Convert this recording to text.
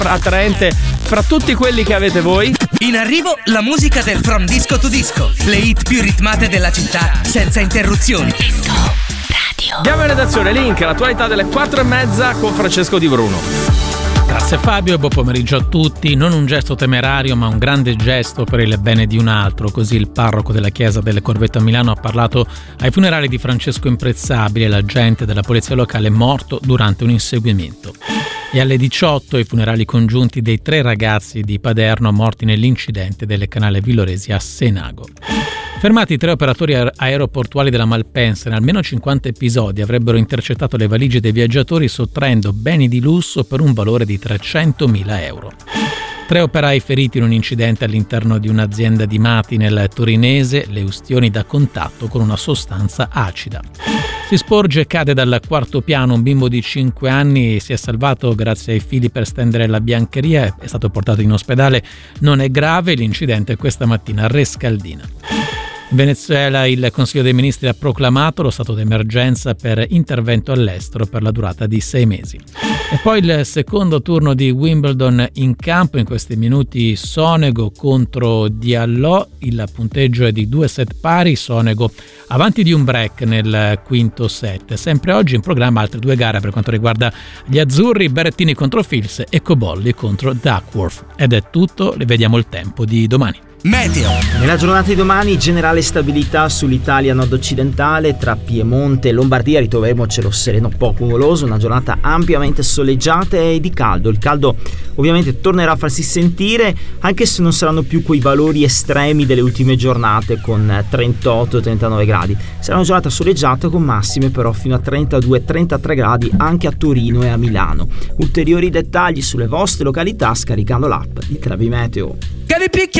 attraente fra tutti quelli che avete voi. In arrivo la musica del From Disco to Disco, le hit più ritmate della città senza interruzioni. Disco Radio. Andiamo in redazione, link, l'attualità delle 4:30 con Francesco Di Bruno. Grazie Fabio, buon pomeriggio a tutti. Non un gesto temerario, ma un grande gesto per il bene di un altro. Così il parroco della chiesa delle Corvetto a Milano ha parlato ai funerali di Francesco Imprezzabile, l'agente della polizia locale morto durante un inseguimento. E alle 18 i funerali congiunti dei 3 ragazzi di Paderno morti nell'incidente del canale Villoresi a Senago. Fermati 3 operatori aeroportuali della Malpensa, in almeno 50 episodi avrebbero intercettato le valigie dei viaggiatori sottraendo beni di lusso per un valore di 300.000 euro. 3 operai feriti in un incidente all'interno di un'azienda di Mati nel torinese, le ustioni da contatto con una sostanza acida. Si sporge e cade dal 4º piano un bimbo di 5 anni, si è salvato grazie ai fili per stendere la biancheria, è stato portato in ospedale, non è grave, l'incidente è questa mattina a Rescaldina. In Venezuela il Consiglio dei Ministri ha proclamato lo stato d'emergenza per intervento all'estero per la durata di 6 mesi. E poi il secondo turno di Wimbledon in campo, in questi minuti Sonego contro Diallo, il punteggio è di 2 set pari, Sonego avanti di un break nel quinto set. Sempre oggi in programma altre 2 gare per quanto riguarda gli azzurri, Berrettini contro Fils e Cobolli contro Duckworth. Ed è tutto, le vediamo il tempo di domani. Meteo. Nella giornata di domani generale stabilità sull'Italia nord-occidentale, tra Piemonte e Lombardia ritroveremo cielo sereno poco nuvoloso, una giornata ampiamente soleggiata e di caldo. Il caldo ovviamente tornerà a farsi sentire, anche se non saranno più quei valori estremi delle ultime giornate con 38-39 gradi. Sarà una giornata soleggiata con massime però fino a 32-33 gradi anche a Torino e a Milano. Ulteriori dettagli sulle vostre località scaricando l'app di Trevi Meteo. Che